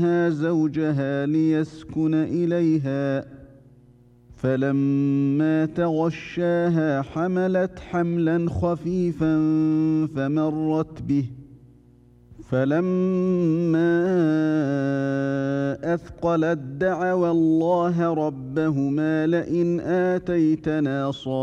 منها زوجها ليسكن إليها فلما تغشاها حملت حملا خفيفا فمرت به فلما أثقلت دعوا الله ربهما لئن آتيتنا